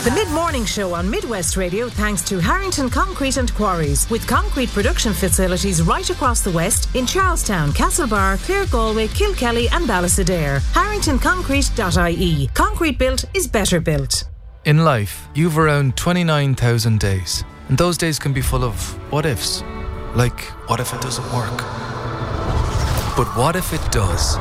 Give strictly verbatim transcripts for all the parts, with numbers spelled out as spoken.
The mid-morning show on Midwest Radio thanks to Harrington Concrete and Quarries, with concrete production facilities right across the West in Charlestown, Castlebar, Clare Galway, Kilkelly and Ballysadare. harrington concrete dot I E. Concrete built is better built. In life, you've around twenty-nine thousand days, and those days can be full of what-ifs. Like, what if it doesn't work? But what if it does?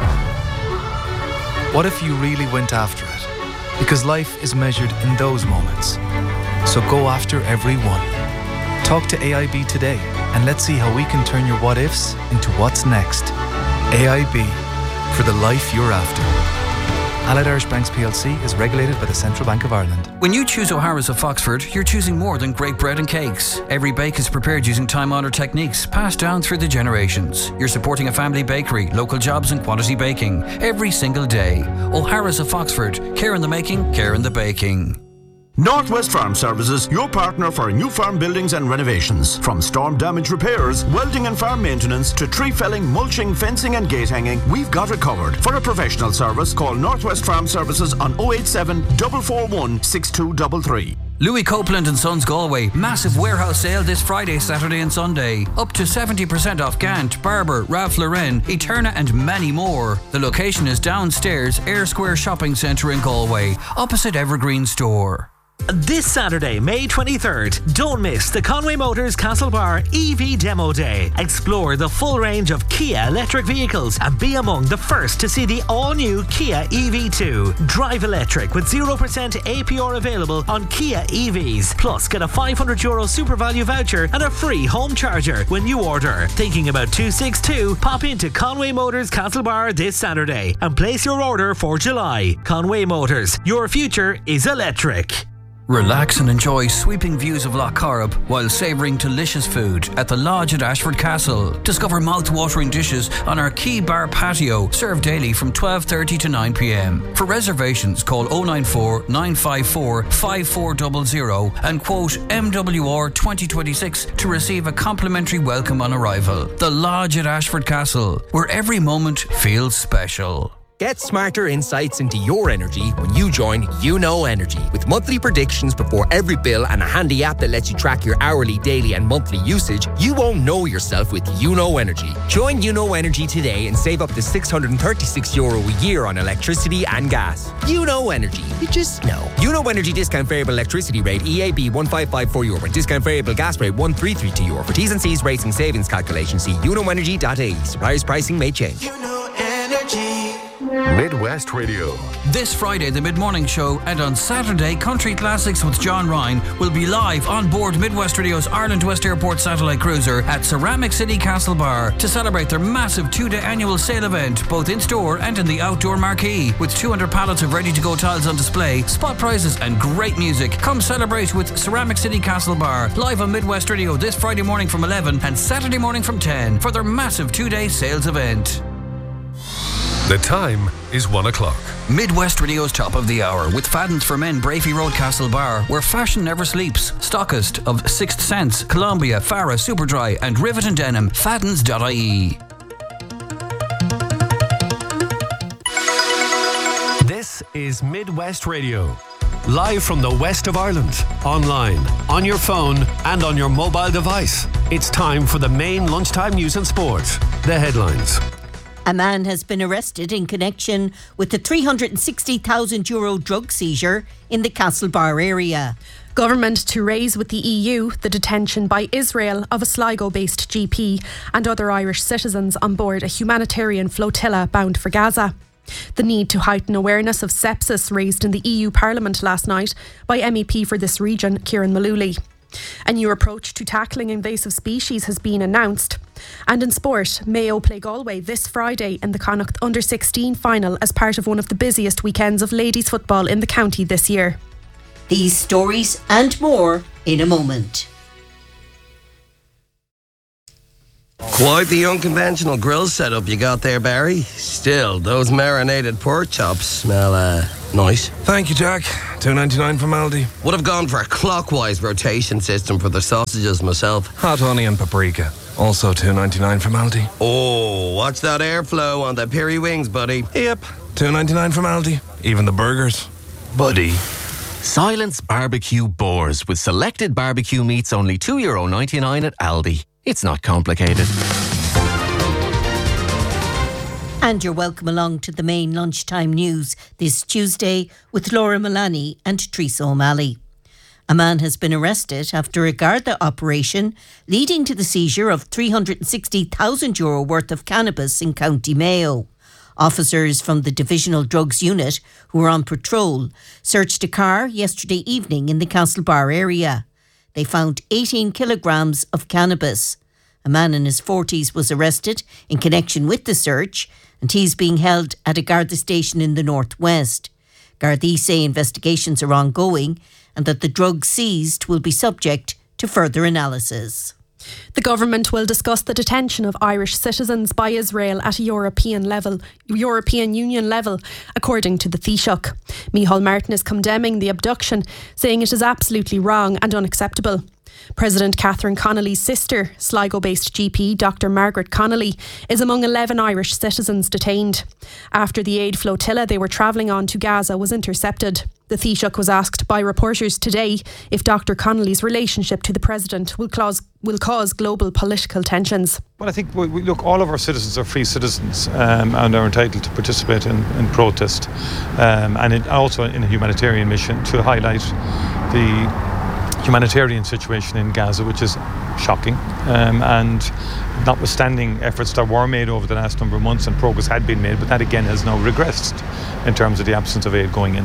What if you really went after it? Because life is measured in those moments. So go after every one. Talk to A I B today and let's see how we can turn your what ifs into what's next. A I B, for the life you're after. Allied Irish Banks P L C is regulated by the Central Bank of Ireland. When you choose O'Hara's of Foxford, you're choosing more than great bread and cakes. Every bake is prepared using time-honoured techniques passed down through the generations. You're supporting a family bakery, local jobs and quality baking every single day. O'Hara's of Foxford. Care in the making, care in the baking. Northwest Farm Services, your partner for new farm buildings and renovations. From storm damage repairs, welding and farm maintenance to tree felling, mulching, fencing and gate hanging, we've got it covered. For a professional service, call Northwest Farm Services on oh eight seven, four four one, six two three three. Louis Copeland and Sons Galway. Massive warehouse sale this Friday, Saturday and Sunday. Up to seventy percent off Gant, Barber, Ralph Lauren, Eterna and many more. The location is downstairs, Air Square Shopping Centre in Galway, opposite Evergreen Store. This Saturday, May twenty-third, don't miss the Conway Motors Castlebar E V Demo Day. Explore the full range of Kia electric vehicles and be among the first to see the all-new Kia E V two. Drive electric with zero percent A P R available on Kia E Vs. Plus, get a five hundred euro super value voucher and a free home charger when you order. Thinking about two sixty-two? Pop into Conway Motors Castlebar this Saturday and place your order for July. Conway Motors, your future is electric. Relax and enjoy sweeping views of Lough Corrib while savouring delicious food at the Lodge at Ashford Castle. Discover mouth-watering dishes on our Key Bar patio, served daily from twelve thirty to nine p.m. For reservations, call oh nine four, nine five four, five four zero zero and quote M W R twenty twenty-six to receive a complimentary welcome on arrival. The Lodge at Ashford Castle, where every moment feels special. Get smarter insights into your energy when you join You Know Energy. With monthly predictions before every bill and a handy app that lets you track your hourly, daily and monthly usage, you won't know yourself with You Know Energy. Join You Know Energy today and save up to six hundred thirty-six euro a year on electricity and gas. You Know Energy. You just know. You Know Energy discount variable electricity rate E A B one five five four euro and discount variable gas rate one three three two euro. For T's and C's rates and savings calculations, see you know energy dot I E. Suppliers pricing may change. You Know Energy. Midwest Radio. This Friday, the mid-morning show, and on Saturday, Country Classics with John Ryan will be live on board Midwest Radio's Ireland West Airport satellite cruiser at Ceramic City Castlebar to celebrate their massive two-day annual sale event, both in-store and in the outdoor marquee. With two hundred pallets of ready-to-go tiles on display, spot prizes and great music. Come celebrate with Ceramic City Castlebar, live on Midwest Radio this Friday morning from eleven and Saturday morning from ten for their massive two-day sales event. The time is one o'clock. Midwest Radio's Top of the Hour with Fadden's for Men, Brafey Road, Castlebar, where fashion never sleeps. Stockist of Sixth Sense, Columbia, Farah, Superdry and Rivet and Denim. Faddens dot I E. This is Midwest Radio. Live from the west of Ireland, online, on your phone and on your mobile device. It's time for the main lunchtime news and sport. The headlines. A man has been arrested in connection with the three hundred sixty thousand euro drug seizure in the Castlebar area. Government to raise with the E U the detention by Israel of a Sligo-based G P and other Irish citizens on board a humanitarian flotilla bound for Gaza. The need to heighten awareness of sepsis raised in the E U Parliament last night by M E P for this region, Kieran Mullooly. A new approach to tackling invasive species has been announced. And in sport, Mayo play Galway this Friday in the Connacht under sixteen final as part of one of the busiest weekends of ladies football in the county this year. These stories and more in a moment. Quite the unconventional grill setup you got there, Barry. Still, those marinated pork chops smell uh, nice. Thank you, Jack. two ninety-nine from Aldi. Would have gone for a clockwise rotation system for the sausages myself. Hot honey and paprika. Also two ninety-nine from Aldi. Oh, watch that airflow on the peri wings, buddy. Yep, two ninety-nine from Aldi. Even the burgers. Buddy. Silence Barbecue Boars with selected barbecue meats only two euro ninety-nine at Aldi. It's not complicated. And you're welcome along to the main lunchtime news this Tuesday with Laura Mullaney and Teresa O'Malley. A man has been arrested after a Garda operation leading to the seizure of three hundred sixty thousand euro worth of cannabis in County Mayo. Officers from the Divisional Drugs Unit, who were on patrol, searched a car yesterday evening in the Castlebar area. They found eighteen kilograms of cannabis. A man in his forties was arrested in connection with the search, and he's being held at a Garda station in the northwest. Gardaí say investigations are ongoing and that the drugs seized will be subject to further analysis. The government will discuss the detention of Irish citizens by Israel at a European level, European Union level, according to the Taoiseach. Micheál Martin is condemning the abduction, saying it is absolutely wrong and unacceptable. President Catherine Connolly's sister, Sligo-based G P Doctor Margaret Connolly, is among eleven Irish citizens detained. After the aid flotilla they were travelling on to Gaza was intercepted. The Taoiseach was asked by reporters today if Doctor Connolly's relationship to the President will cause, will cause global political tensions. Well, I think, we, we, look, all of our citizens are free citizens um, and are entitled to participate in, in protest um, and in, also in a humanitarian mission to highlight the humanitarian situation in Gaza, which is shocking, um, and notwithstanding efforts that were made over the last number of months and progress had been made, but that again has now regressed in terms of the absence of aid going in.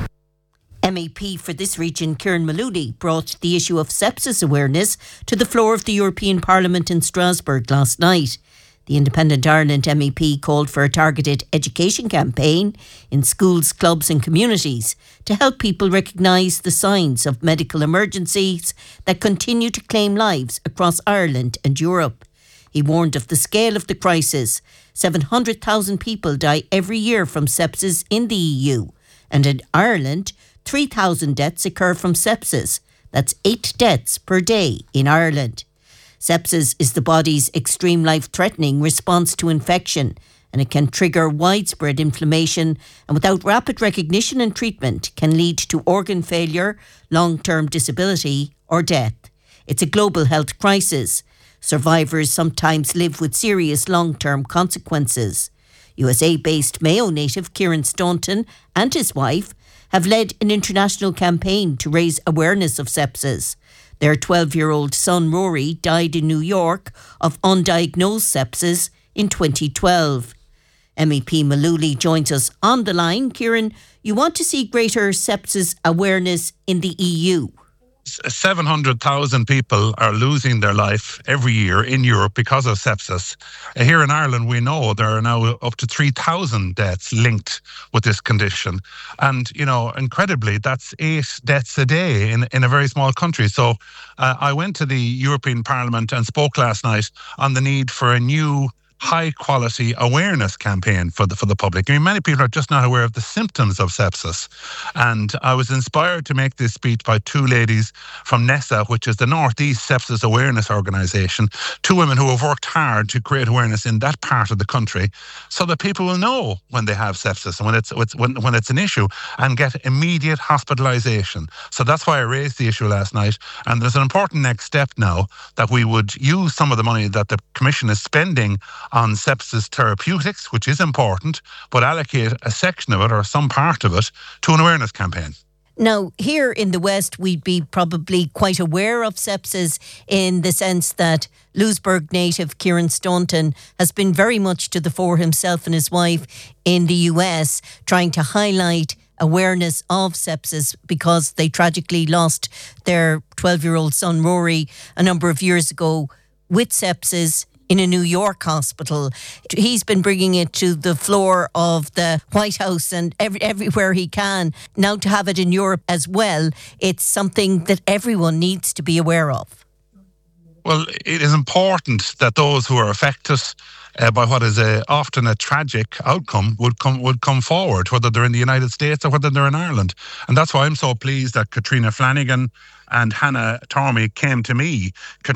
M E P for this region, Kieran Malooly, brought the issue of sepsis awareness to the floor of the European Parliament in Strasbourg last night. The Independent Ireland M E P called for a targeted education campaign in schools, clubs and communities to help people recognise the signs of medical emergencies that continue to claim lives across Ireland and Europe. He warned of the scale of the crisis. seven hundred thousand people die every year from sepsis in the E U, and in Ireland, three thousand deaths occur from sepsis. That's eight deaths per day in Ireland. Sepsis is the body's extreme life-threatening response to infection, and it can trigger widespread inflammation and without rapid recognition and treatment can lead to organ failure, long-term disability or death. It's a global health crisis. Survivors sometimes live with serious long-term consequences. U S A-based Mayo native Kieran Staunton and his wife have led an international campaign to raise awareness of sepsis. Their twelve-year-old son Rory died in New York of undiagnosed sepsis in twenty twelve. M E P Malooly joins us on the line. Kieran, you want to see greater sepsis awareness in the E U? seven hundred thousand people are losing their life every year in Europe because of sepsis. Here in Ireland, we know there are now up to three thousand deaths linked with this condition. And, you know, incredibly, that's eight deaths a day in, in a very small country. So uh, I went to the European Parliament and spoke last night on the need for a new high-quality awareness campaign for the for the public. I mean, many people are just not aware of the symptoms of sepsis. And I was inspired to make this speech by two ladies from NESA, which is the Northeast Sepsis Awareness Organisation, two women who have worked hard to create awareness in that part of the country so that people will know when they have sepsis and when it's, it's when, when it's an issue and get immediate hospitalisation. So that's why I raised the issue last night. And there's an important next step now that we would use some of the money that the Commission is spending on sepsis therapeutics, which is important, but allocate a section of it or some part of it to an awareness campaign. Now, here in the West, we'd be probably quite aware of sepsis in the sense that Louisburg native Kieran Staunton has been very much to the fore himself and his wife in the U S, trying to highlight awareness of sepsis because they tragically lost their twelve-year-old son Rory a number of years ago with sepsis in a New York hospital. He's been bringing it to the floor of the White House and every, everywhere he can. Now to have it in Europe as well, it's something that everyone needs to be aware of. Well, it is important that those who are affected uh, by what is a, often a tragic outcome would come would come forward, whether they're in the United States or whether they're in Ireland. And that's why I'm so pleased that Katrina Flanagan and Hannah Tormey came to me.